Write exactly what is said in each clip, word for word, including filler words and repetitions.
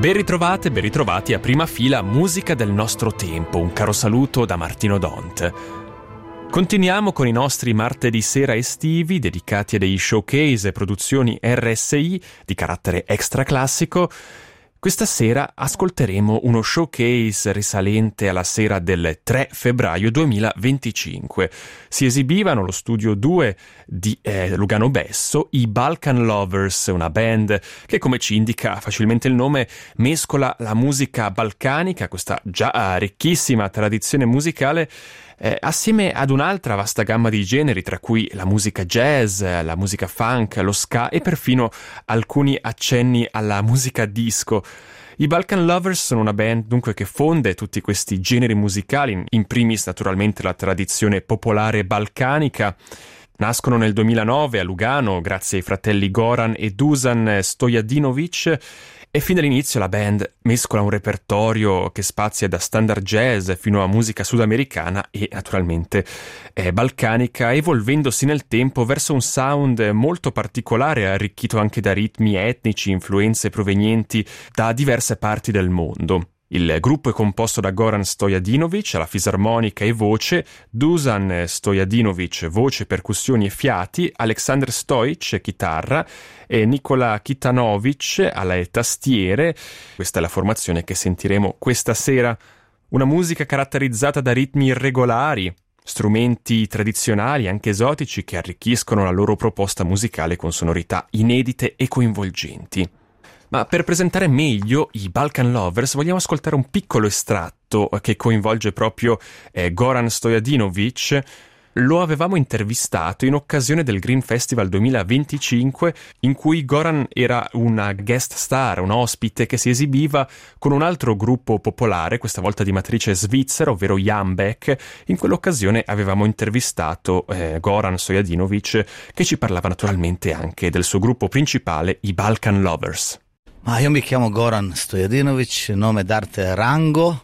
Ben ritrovate, ben ritrovati a Prima Fila, musica del nostro tempo. Un caro saluto da Martino Dont. Continuiamo con i nostri martedì sera estivi dedicati a dei showcase e produzioni R S I di carattere extra classico. Questa sera ascolteremo uno showcase risalente alla sera del tre febbraio duemilaventicinque. Si esibivano allo studio due di eh, Lugano Besso i Balkan Lovers, una band che, come ci indica facilmente il nome, mescola la musica balcanica, questa già ricchissima tradizione musicale, Eh, assieme ad un'altra vasta gamma di generi, tra cui la musica jazz, la musica funk, lo ska e perfino alcuni accenni alla musica disco. I Balkan Lovers sono una band dunque che fonde tutti questi generi musicali, in primis naturalmente la tradizione popolare balcanica. Nascono nel duemilanove a Lugano grazie ai fratelli Goran e Dusan Stojadinovic e fin dall'inizio la band mescola un repertorio che spazia da standard jazz fino a musica sudamericana e naturalmente eh, balcanica, evolvendosi nel tempo verso un sound molto particolare, arricchito anche da ritmi etnici, influenze provenienti da diverse parti del mondo. Il gruppo è composto da Goran Stojadinovic alla fisarmonica e voce, Dusan Stojadinovic voce, percussioni e fiati, Aleksandar Stojic chitarra e Nikola Kitanovic alle tastiere. Questa è la formazione che sentiremo questa sera. Una musica caratterizzata da ritmi irregolari, strumenti tradizionali anche esotici che arricchiscono la loro proposta musicale con sonorità inedite e coinvolgenti. Ma per presentare meglio i Balkan Lovers vogliamo ascoltare un piccolo estratto che coinvolge proprio eh, Goran Stojadinovic. Lo avevamo intervistato in occasione del Green Festival duemilaventicinque, in cui Goran era una guest star, un ospite che si esibiva con un altro gruppo popolare, questa volta di matrice svizzera, ovvero Jambek. In quell'occasione avevamo intervistato eh, Goran Stojadinovic, che ci parlava naturalmente anche del suo gruppo principale, i Balkan Lovers. Ma io mi chiamo Goran Stojadinovic, nome d'arte Rango,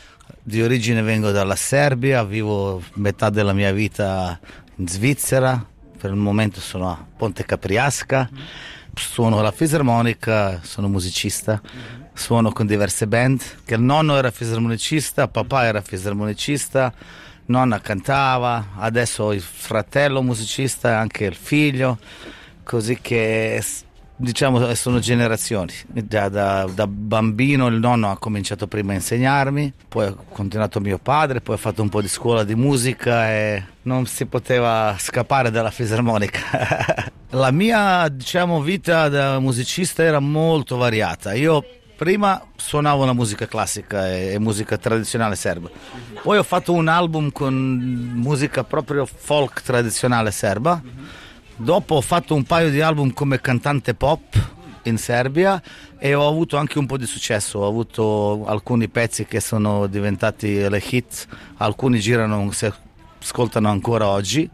di origine vengo dalla Serbia, vivo metà della mia vita in Svizzera, per il momento sono a Ponte Capriasca, suono la fisarmonica, sono musicista, suono con diverse band, che il nonno era fisarmonicista, papà era fisarmonicista, nonna cantava, adesso ho il fratello musicista e anche il figlio, così che... Diciamo sono generazioni, da, da, da bambino il nonno ha cominciato prima a insegnarmi, poi ha continuato mio padre, poi ha fatto un po' di scuola di musica e non si poteva scappare dalla fisarmonica. La mia, diciamo, vita da musicista era molto variata. Io prima suonavo la musica classica e, e musica tradizionale serba, poi ho fatto un album con musica proprio folk tradizionale serba. Dopo ho fatto un paio di album come cantante pop in Serbia e ho avuto anche un po' di successo, ho avuto alcuni pezzi che sono diventati le hit, alcuni girano, si ascoltano ancora oggi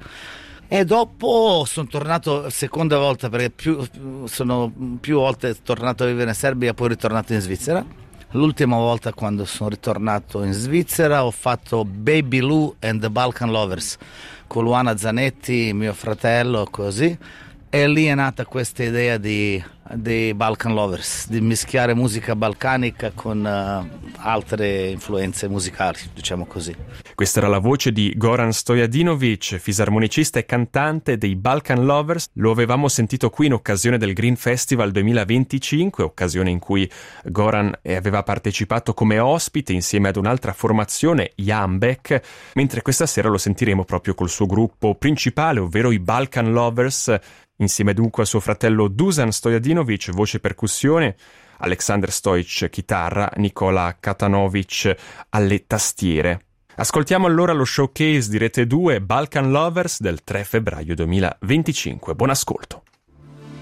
e dopo sono tornato seconda volta perché più, sono più volte tornato a vivere in Serbia e poi ritornato in Svizzera. L'ultima volta quando sono ritornato in Svizzera ho fatto Baby Lou and the Balkan Lovers con Luana Zanetti, mio fratello, così, e lì è nata questa idea di, di Balkan Lovers, di mischiare musica balcanica con uh, altre influenze musicali, diciamo così. Questa era la voce di Goran Stojadinovic, fisarmonicista e cantante dei Balkan Lovers. Lo avevamo sentito qui in occasione del Green Festival duemilaventicinque, occasione in cui Goran aveva partecipato come ospite insieme ad un'altra formazione, Jambek, mentre questa sera lo sentiremo proprio col suo gruppo principale, ovvero i Balkan Lovers, insieme dunque a suo fratello Dusan Stojadinovic, voce e percussione, Aleksandar Stojic, chitarra, Nikola Kitanovic alle tastiere. Ascoltiamo allora lo showcase di Rete due Balkan Lovers del tre febbraio duemilaventicinque. Buon ascolto.